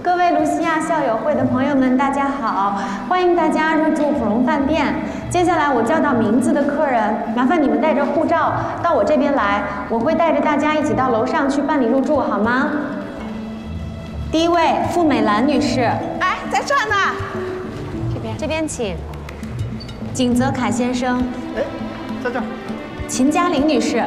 各位卢西亚校友会的朋友们，大家好！欢迎大家入住普荣饭店。接下来我叫到名字的客人，麻烦你们带着护照到我这边来，我会带着大家一起到楼上去办理入住，好吗？第一位，付美兰女士。 哎，在这儿呢。 这边请。景泽凯先生。 哎，在这儿。 秦嘉玲女士。